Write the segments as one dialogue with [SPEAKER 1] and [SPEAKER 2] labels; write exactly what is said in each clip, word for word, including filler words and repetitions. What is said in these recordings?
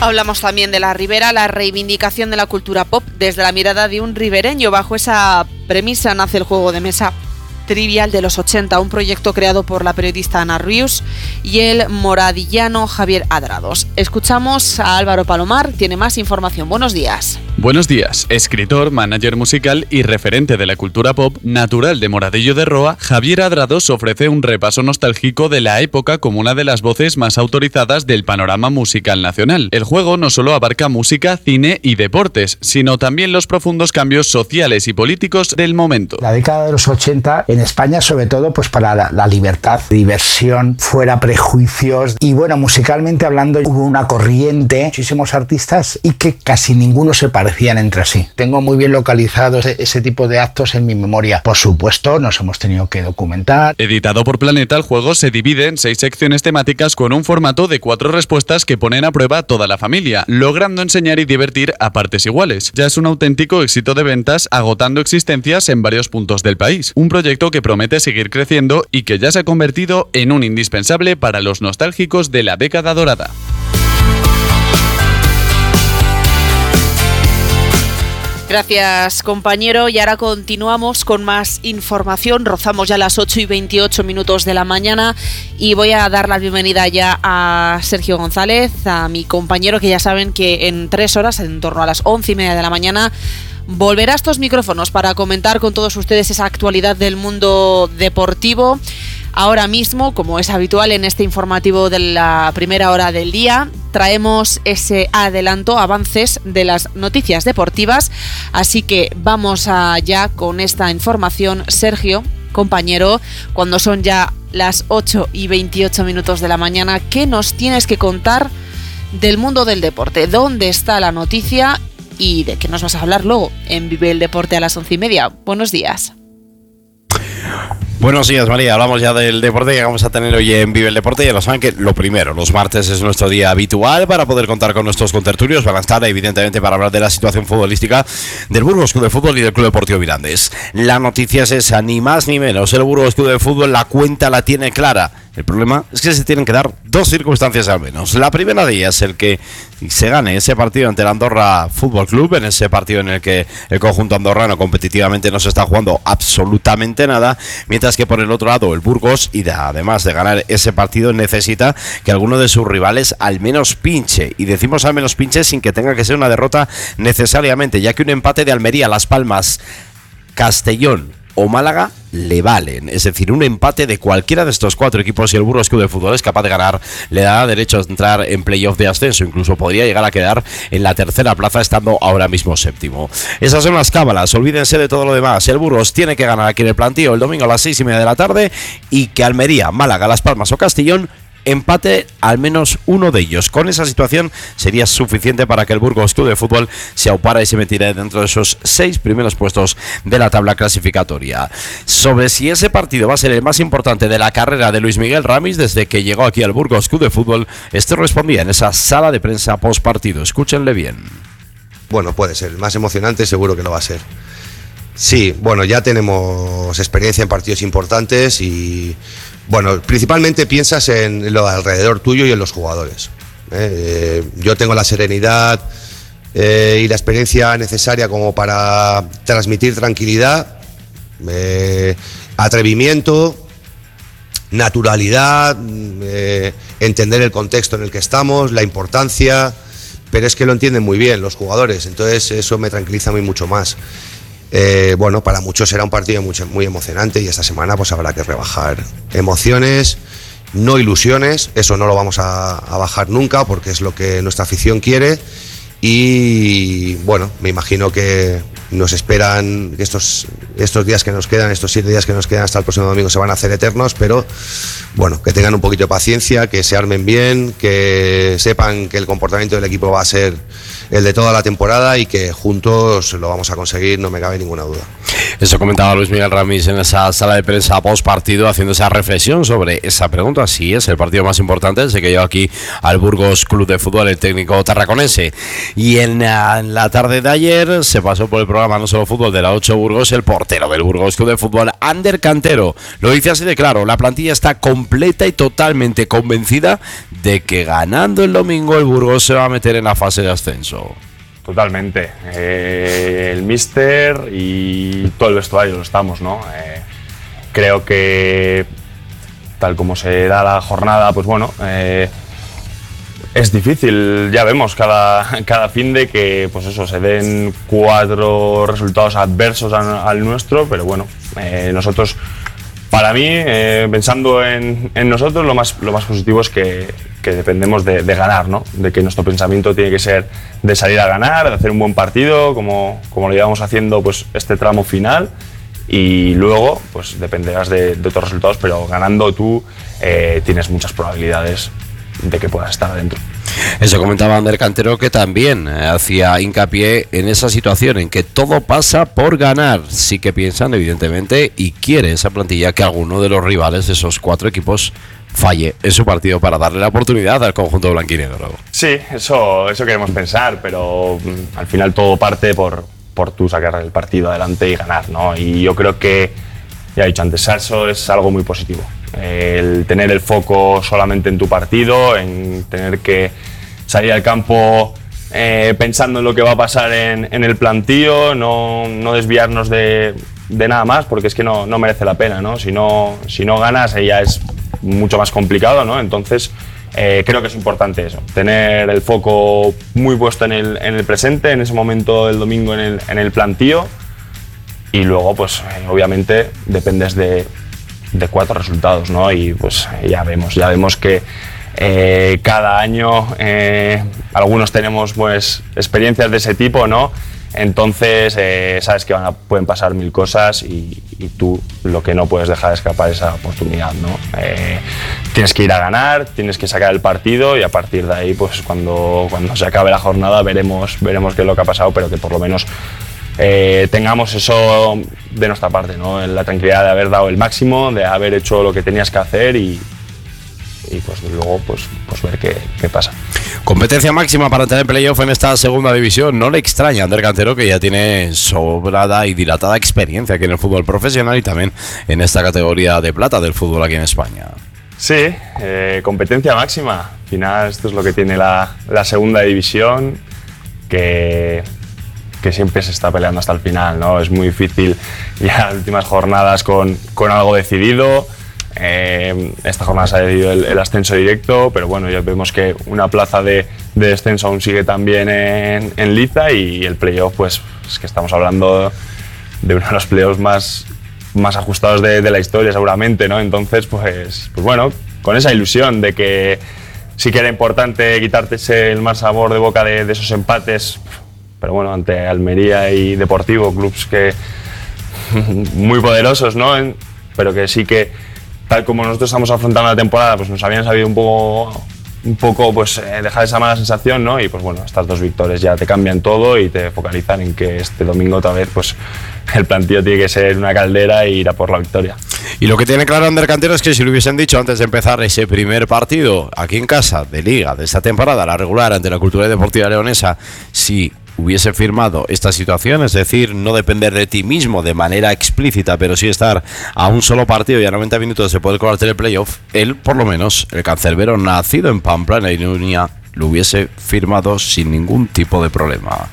[SPEAKER 1] Hablamos también de la Ribera, la reivindicación de la cultura pop desde la mirada de un ribereño. Bajo esa premisa nace el juego de mesa Trivial de los ochenta, un proyecto creado por la periodista Ana Rius y el moradillano Javier Adrados. Escuchamos a Álvaro Palomar, tiene más información. Buenos días.
[SPEAKER 2] Buenos días. Escritor, manager musical y referente de la cultura pop, natural de Moradillo de Roa, Javier Adrados ofrece un repaso nostálgico de la época como una de las voces más autorizadas del panorama musical nacional. El juego no solo abarca música, cine y deportes, sino también los profundos cambios sociales y políticos del momento.
[SPEAKER 3] La década de los ochenta en España, sobre todo, pues para la, la libertad, diversión, fuera prejuicios. Y bueno, musicalmente hablando, hubo una corriente, muchísimos artistas y que casi ninguno se parecían entre sí. Tengo muy bien localizado ese, ese tipo de actos en mi memoria. Por supuesto, nos hemos tenido que documentar.
[SPEAKER 2] Editado por Planeta, el juego se divide en seis secciones temáticas con un formato de cuatro respuestas que ponen a prueba a toda la familia, logrando enseñar y divertir a partes iguales. Ya es un auténtico éxito de ventas, agotando existencias en varios puntos del país. Un proyecto que promete seguir creciendo y que ya se ha convertido en un indispensable para los nostálgicos de la década dorada.
[SPEAKER 1] Gracias, compañero. Y ahora continuamos con más información. Rozamos ya las ocho y veintiocho minutos de la mañana y voy a dar la bienvenida ya a Sergio González, a mi compañero, que ya saben que en tres horas, en torno a las once y media de la mañana, volverá a estos micrófonos para comentar con todos ustedes esa actualidad del mundo deportivo. Ahora mismo, como es habitual en este informativo de la primera hora del día, traemos ese adelanto, avances de las noticias deportivas. Así que vamos allá con esta información. Sergio, compañero, cuando son ya las ocho y veintiocho minutos de la mañana, ¿qué nos tienes que contar del mundo del deporte? ¿Dónde está la noticia? ¿Y de qué nos vas a hablar luego en Vive el Deporte a las once y media? Buenos días.
[SPEAKER 4] Buenos días, María. Hablamos ya del deporte que vamos a tener hoy en Vive el Deporte. Ya lo saben que lo primero, los martes es nuestro día habitual para poder contar con nuestros contertulios. Van a estar, evidentemente, para hablar de la situación futbolística del Burgos Club de Fútbol y del Club Deportivo Mirandés. La noticia es esa, ni más ni menos. El Burgos Club de Fútbol la cuenta la tiene clara. El problema es que se tienen que dar dos circunstancias al menos. La primera de ellas es el que se gane ese partido ante el Andorra Fútbol Club, en ese partido en el que el conjunto andorrano competitivamente no se está jugando absolutamente nada, mientras que por el otro lado el Burgos, y de, además de ganar ese partido, necesita que alguno de sus rivales al menos pinche, y decimos al menos pinche sin que tenga que ser una derrota necesariamente, ya que un empate de Almería, Las Palmas, Castellón o Málaga le valen. Es decir, un empate de cualquiera de estos cuatro equipos, si el Burgos Club de Fútbol es capaz de ganar, le da derecho a entrar en playoff de ascenso. Incluso podría llegar a quedar en la tercera plaza, estando ahora mismo séptimo. Esas son las cábalas, olvídense de todo lo demás. El Burgos tiene que ganar aquí en el Plantío el domingo a las seis y media de la tarde, y que Almería, Málaga, Las Palmas o Castellón empate al menos uno de ellos. Con esa situación sería suficiente para que el Burgos Club de Fútbol se aupara y se metiera dentro de esos seis primeros puestos de la tabla clasificatoria. Sobre si ese partido va a ser el más importante de la carrera de Luis Miguel Ramis desde que llegó aquí al Burgos Club de Fútbol, este respondía en esa sala de prensa post partido. Escúchenle bien.
[SPEAKER 5] Bueno, puede ser el más emocionante, seguro que lo va a ser. Sí, bueno, ya tenemos experiencia en partidos importantes y, bueno, principalmente piensas en lo alrededor tuyo y en los jugadores. Eh, yo tengo la serenidad eh, y la experiencia necesaria como para transmitir tranquilidad, eh, atrevimiento, naturalidad, eh, entender el contexto en el que estamos, la importancia, pero es que lo entienden muy bien los jugadores, entonces eso me tranquiliza muy mucho más. Eh, bueno, para muchos será un partido muy, muy emocionante y esta semana pues habrá que rebajar emociones, no ilusiones, eso no lo vamos a, a bajar nunca porque es lo que nuestra afición quiere y bueno, me imagino que nos esperan estos, estos días que nos quedan, estos siete días que nos quedan hasta el próximo domingo se van a hacer eternos, pero bueno, que tengan un poquito de paciencia, que se armen bien, que sepan que el comportamiento del equipo va a ser el de toda la temporada y que juntos lo vamos a conseguir, no me cabe ninguna duda.
[SPEAKER 4] Eso comentaba Luis Miguel Ramis en esa sala de prensa post partido, haciendo esa reflexión sobre esa pregunta, si es el partido más importante desde que llegó aquí al Burgos Club de Fútbol el técnico tarraconense. Y en, en la tarde de ayer se pasó por el programa programa No Solo Fútbol de la ocho Burgos, el portero del Burgos Club de Fútbol, Ander Cantero. Lo dice así de claro, la plantilla está completa y totalmente convencida de que ganando el domingo el Burgos se va a meter en la fase de ascenso.
[SPEAKER 6] Totalmente. Eh, el míster y todo el vestuario lo estamos, ¿no? Eh, creo que tal como se da la jornada, pues bueno, eh, es difícil, ya vemos cada, cada fin de que pues eso, se den cuatro resultados adversos a, al nuestro, pero bueno, eh, nosotros, para mí, eh, pensando en, en nosotros, lo más, lo más positivo es que, que dependemos de, de ganar, ¿no? De que nuestro pensamiento tiene que ser de salir a ganar, de hacer un buen partido, como, como lo llevamos haciendo pues, este tramo final, y luego pues dependerás de, de otros resultados, pero ganando tú eh, tienes muchas probabilidades de que puedas estar adentro.
[SPEAKER 4] Eso comentaba Ander Cantero, que también eh, hacía hincapié en esa situación en que todo pasa por ganar. Sí que piensan, evidentemente, y quiere esa plantilla que alguno de los rivales de esos cuatro equipos falle en su partido para darle la oportunidad al conjunto blanquinegro.
[SPEAKER 6] Sí, eso, eso queremos pensar, pero mm, al final todo parte por, por tú sacar el partido adelante y ganar, ¿no? Y yo creo que, ya he dicho antes, eso es algo muy positivo. El tener el foco solamente en tu partido, en tener que salir al campo eh, pensando en lo que va a pasar en, en el plantío, no, no desviarnos de, de nada más, porque es que no, no merece la pena, ¿no? Si no, si no ganas, ya es mucho más complicado, ¿no? Entonces, eh, creo que es importante eso, tener el foco muy puesto en el, en el presente, en ese momento del domingo en el, en el plantío, y luego, pues, eh, obviamente, dependes de de cuatro resultados, ¿no? Y pues ya vemos, ya vemos que eh, cada año eh, algunos tenemos pues experiencias de ese tipo, ¿no? Entonces eh, sabes que van a, pueden pasar mil cosas y, y tú lo que no puedes dejar de escapar es esa oportunidad, ¿no? Eh, tienes que ir a ganar, tienes que sacar el partido y a partir de ahí pues cuando, cuando se acabe la jornada veremos, veremos qué es lo que ha pasado, pero que por lo menos Eh, tengamos eso de nuestra parte, ¿no? La tranquilidad de haber dado el máximo, de haber hecho lo que tenías que hacer y, y pues luego pues, pues ver qué, qué pasa.
[SPEAKER 4] Competencia máxima para entrar en playoff en esta segunda división. No le extraña a Ander Cantero, que ya tiene sobrada y dilatada experiencia aquí en el fútbol profesional y también en esta categoría de plata del fútbol aquí en España.
[SPEAKER 6] Sí, eh, competencia máxima. Al final esto es lo que tiene la, la segunda división, que que siempre se está peleando hasta el final, ¿no? Es muy difícil ya las últimas jornadas con, con algo decidido. Eh, esta jornada se ha decidido el, el ascenso directo, pero bueno, ya vemos que una plaza de, de descenso aún sigue también en, en liza y el playoff, pues es que estamos hablando de uno de los playoffs más, más ajustados de, de la historia seguramente, ¿no? Entonces, pues, pues bueno, con esa ilusión de que sí que era importante quitarte ese, el mal sabor de boca de, de esos empates, pero bueno, ante Almería y Deportivo, clubes que muy poderosos, ¿no? Pero que sí que, tal como nosotros estamos afrontando la temporada, pues nos habían sabido un poco, un poco pues, eh, dejar esa mala sensación, ¿no? Y pues bueno, estas dos victorias ya te cambian todo y te focalizan en que este domingo otra vez pues, el plantío tiene que ser una caldera e ir a por la victoria.
[SPEAKER 4] Y lo que tiene claro Ander Cantero es que si lo hubiesen dicho antes de empezar ese primer partido aquí en casa de Liga de esta temporada, la regular ante la Cultural y Deportiva Leonesa, si hubiese firmado esta situación, es decir, no depender de ti mismo de manera explícita, pero sí estar a un solo partido y a noventa minutos de poder colarte el playoff, él, por lo menos, el cancerbero nacido en Pamplona y Iruña, lo hubiese firmado sin ningún tipo de problema.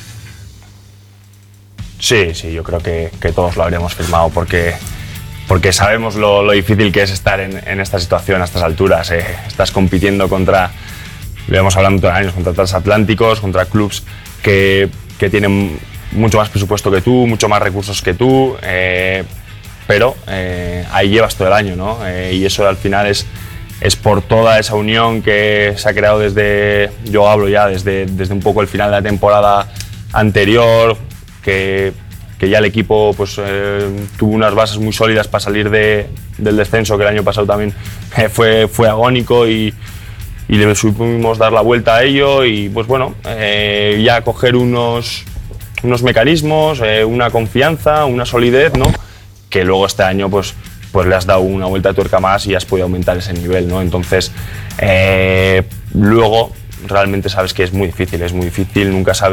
[SPEAKER 6] Sí, sí, yo creo que, que todos lo habríamos firmado porque, porque sabemos lo, lo difícil que es estar en, en esta situación a estas alturas. Eh. Estás compitiendo contra, lo hemos hablado todos los años, contra transatlánticos, contra clubs que, que tienen mucho más presupuesto que tú, mucho más recursos que tú, eh, pero eh, ahí llevas todo el año, ¿no? Eh, y eso al final es, es por toda esa unión que se ha creado desde, yo hablo ya desde, desde un poco el final de la temporada anterior, que, que ya el equipo pues, eh, tuvo unas bases muy sólidas para salir de, del descenso, que el año pasado también eh, fue, fue agónico y y le supimos dar la vuelta a ello y pues bueno, eh, ya coger unos, unos mecanismos, eh, una confianza, una solidez, ¿no? Que luego este año pues, pues le has dado una vuelta de tuerca más y has podido aumentar ese nivel, ¿no? Entonces, eh, luego realmente sabes que es muy difícil, es muy difícil, nunca sabes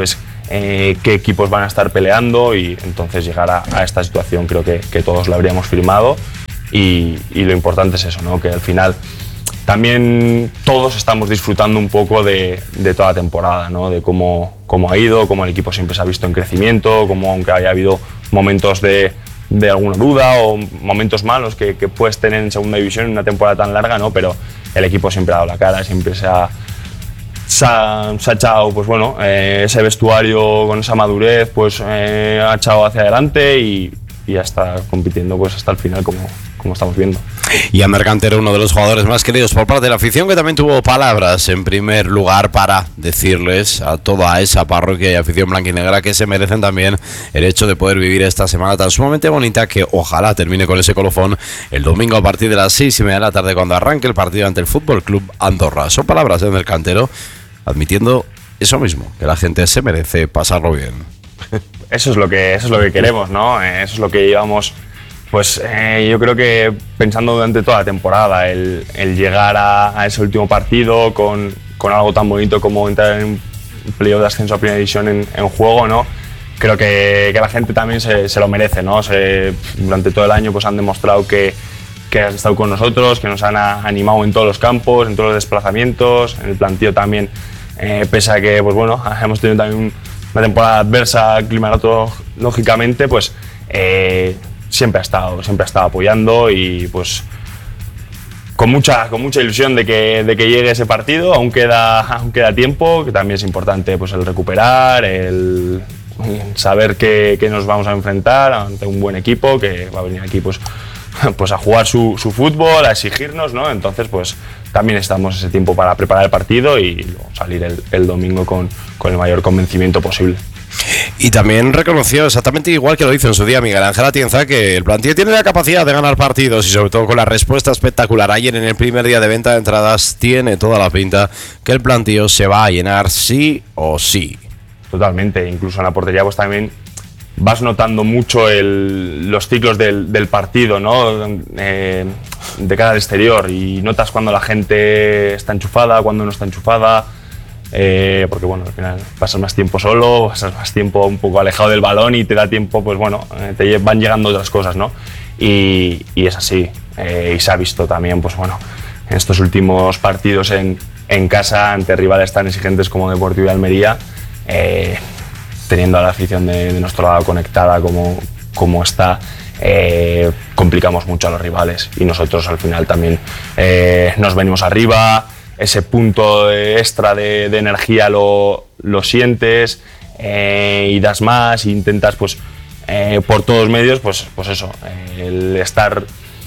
[SPEAKER 6] eh, qué equipos van a estar peleando, y entonces llegar a, a esta situación creo que, que todos lo habríamos firmado, y, y lo importante es eso, ¿no? Que al final también todos estamos disfrutando un poco de, de toda la temporada, ¿no? De cómo, cómo ha ido, cómo el equipo siempre se ha visto en crecimiento, cómo aunque haya habido momentos de, de alguna duda o momentos malos que, que puedes tener en segunda división en una temporada tan larga, ¿no? Pero el equipo siempre ha dado la cara, siempre se ha, se ha, se ha echado, pues bueno, eh, ese vestuario con esa madurez, pues eh, ha echado hacia adelante y, y ya está compitiendo pues hasta el final, como, como estamos viendo.
[SPEAKER 4] Y Ander Cantero, uno de los jugadores más queridos por parte de la afición, que también tuvo palabras en primer lugar para decirles a toda esa parroquia y afición blanquinegra que se merecen también el hecho de poder vivir esta semana tan sumamente bonita, que ojalá termine con ese colofón el domingo a partir de las seis y media de la tarde, cuando arranque el partido ante el Fútbol Club Andorra. Son palabras de Ander Cantero admitiendo eso mismo, que la gente se merece pasarlo bien.
[SPEAKER 6] Eso es lo que, eso es lo que queremos, ¿no? Eso es lo que llevamos. Pues eh, yo creo que pensando durante toda la temporada, el, el llegar a, a ese último partido con, con algo tan bonito como entrar en un playoff de ascenso a primera división en, en juego, ¿no? Creo que, que la gente también se, se lo merece, ¿no? Se, durante todo el año pues han demostrado que, que han estado con nosotros, que nos han a, animado en todos los campos, en todos los desplazamientos, en el plantío también, eh, pese a que pues bueno, hemos tenido también una temporada adversa climatológicamente, pues eh, siempre ha estado, siempre ha estado apoyando, y pues con mucha, con mucha ilusión de que, de que llegue ese partido. Aún queda, aún queda tiempo, que también es importante pues el recuperar, el saber que, que nos vamos a enfrentar ante un buen equipo que va a venir aquí pues, pues a jugar su, su fútbol, a exigirnos, ¿no? Entonces pues también estamos ese tiempo para preparar el partido y luego salir el, el domingo con, con el mayor convencimiento posible.
[SPEAKER 4] Y también reconoció exactamente igual que lo hizo en su día Miguel Ángel Atienza, que el plantío tiene la capacidad de ganar partidos, y sobre todo con la respuesta espectacular ayer en el primer día de venta de entradas, tiene toda la pinta que el plantío se va a llenar sí o sí.
[SPEAKER 6] Totalmente, incluso en la portería pues también vas notando mucho el, los ciclos del, del partido, ¿no? Eh, de cara al exterior, y notas cuando la gente está enchufada, cuando no está enchufada. Eh, porque bueno, al final pasas más tiempo solo, pasas más tiempo un poco alejado del balón y te da tiempo, pues bueno, eh, te van llegando otras cosas, ¿no? Y, y es así, eh, y se ha visto también, pues bueno, en estos últimos partidos en, en casa ante rivales tan exigentes como Deportivo y Almería, eh, teniendo a la afición de, de nuestro lado conectada como, como está, eh, complicamos mucho a los rivales, y nosotros al final también eh, nos venimos arriba. Ese punto extra de, de energía lo, lo sientes, eh, y das más, e intentas pues eh, por todos medios pues, pues eso, eh, el estar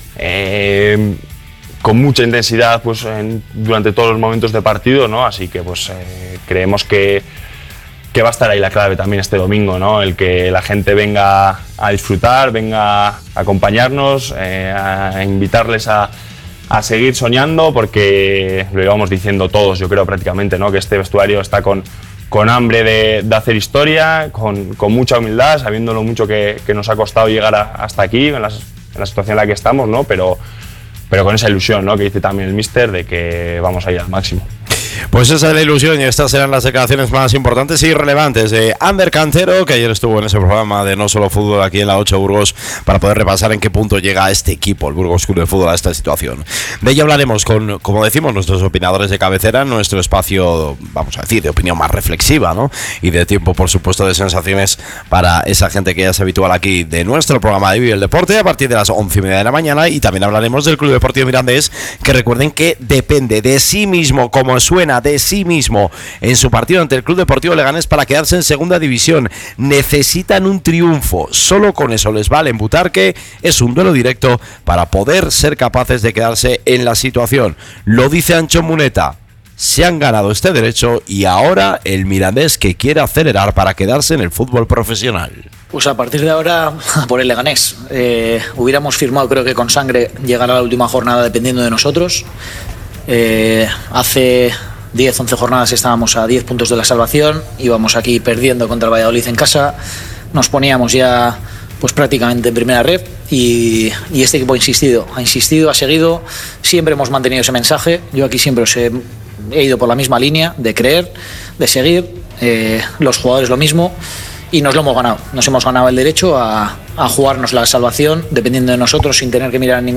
[SPEAKER 6] eh, con mucha intensidad pues en, durante todos los momentos de partido, ¿no? Así que pues eh, creemos que, que va a estar ahí la clave también este domingo, ¿no? El que la gente venga a disfrutar, venga a acompañarnos, eh, a invitarles a a seguir soñando, porque lo íbamos diciendo todos, yo creo prácticamente, ¿no? Que este vestuario está con, con hambre de, de hacer historia, con, con mucha humildad, sabiendo lo mucho que, que nos ha costado llegar a, hasta aquí, en la, en la situación en la que estamos, ¿no? Pero, pero con esa ilusión, ¿no? Que dice también el míster, de que vamos a ir al máximo.
[SPEAKER 4] Pues esa es la ilusión, y estas serán las declaraciones más importantes y relevantes de Ander Cantero, que ayer estuvo en ese programa de No Solo Fútbol aquí en la ocho Burgos, para poder repasar en qué punto llega este equipo, el Burgos Club de Fútbol, a esta situación. De ello hablaremos con, como decimos, nuestros opinadores de cabecera, en nuestro espacio, vamos a decir, de opinión más reflexiva, ¿no? Y de tiempo, por supuesto, de sensaciones para esa gente que ya es habitual aquí de nuestro programa de Vive el Deporte, a partir de las once y media de la mañana. Y también hablaremos del Club Deportivo Mirandés, que recuerden que depende de sí mismo, como suena, de sí mismo en su partido ante el Club Deportivo Leganés para quedarse en segunda división. Necesitan un triunfo, solo con eso les vale en Butarque. Es un duelo directo para poder ser capaces de quedarse en la situación. Lo dice Ancho Muneta, se han ganado este derecho, y ahora el Mirandés que quiere acelerar para quedarse en el fútbol profesional.
[SPEAKER 7] Pues a partir de ahora, por el Leganés, eh, hubiéramos firmado, creo que con sangre, llegar a la última jornada dependiendo de nosotros. Eh, hace diez, once jornadas estábamos a diez puntos de la salvación, íbamos aquí perdiendo contra el Valladolid en casa, nos poníamos ya pues prácticamente en primera red, y, y este equipo ha insistido, ha insistido, ha seguido, siempre hemos mantenido ese mensaje. Yo aquí siempre os he, he ido por la misma línea de creer, de seguir, eh, los jugadores lo mismo, y nos lo hemos ganado. Nos hemos ganado el derecho a, a jugarnos la salvación dependiendo de nosotros sin tener que mirar a ningún